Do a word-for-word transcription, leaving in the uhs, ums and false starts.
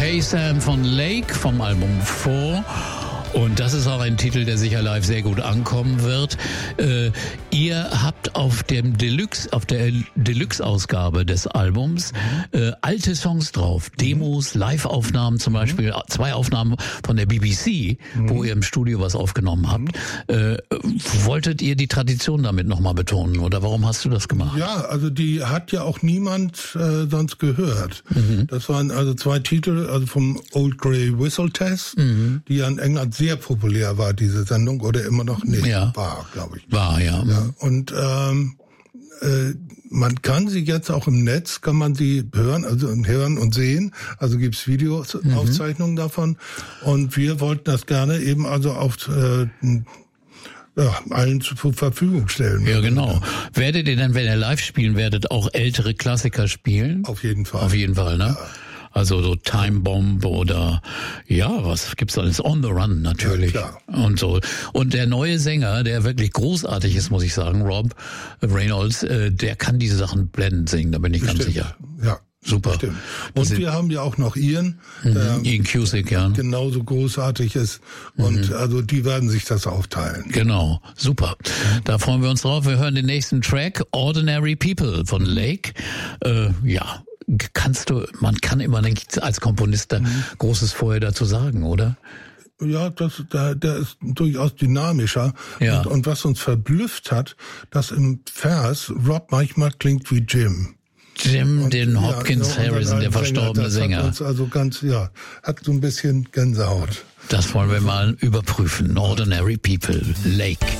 Hey Sam von Lake vom Album Four. Und das ist auch ein Titel, der sicher live sehr gut ankommen wird. Äh, ihr habt auf dem Deluxe, auf der Deluxe-Ausgabe des Albums äh, alte Songs drauf, Demos, Live-Aufnahmen zum Beispiel, mhm. zwei Aufnahmen von der B B C, mhm. wo ihr im Studio was aufgenommen habt. Mhm. Äh, wolltet ihr die Tradition damit nochmal betonen oder warum hast du das gemacht? Ja, also die hat ja auch niemand äh, sonst gehört. Mhm. Das waren also zwei Titel, also vom Old Grey Whistle Test, mhm. die ja in England sehr populär war, diese Sendung, oder immer noch nicht. Ja. War, glaube ich. War, ja. ja. Und ähm, äh, man kann sie jetzt auch im Netz, kann man sie hören, also hören und sehen. Also gibt's Videoaufzeichnungen mhm. davon. Und wir wollten das gerne eben also auf äh, ja, allen zur Verfügung stellen. Ja, genau. Werdet ihr dann, wenn ihr live spielen werdet, auch ältere Klassiker spielen? Auf jeden Fall. Auf jeden Fall, ne? Ja. Also so Time Bomb oder ja, was gibt's alles? On the Run natürlich. Ja, und so. Und der neue Sänger, der wirklich großartig ist, muss ich sagen, Rob Reynolds, äh, der kann diese Sachen blendend singen, da bin ich Bestimmt. ganz sicher. Ja. Super. Bestimmt. Und wir haben ja auch noch Ian, der Ian Cusick, ja. genauso großartig ist. Und mhm. also die werden sich das aufteilen. Genau, super. Da freuen wir uns drauf. Wir hören den nächsten Track, Ordinary People von Lake. Äh, ja. Kannst du, man kann immer nicht als Komponist da mhm. Großes vorher dazu sagen, oder? Ja, das, der, der ist durchaus dynamischer. Ja. Und, und was uns verblüfft hat, dass im Vers Rob manchmal klingt wie Jim. Jim, und, den Hopkins ja, Harrison, der verstorbene Sänger. Das hat uns also ganz, ja, hat so ein bisschen Gänsehaut. Das wollen wir mal überprüfen. Ordinary People, Lake.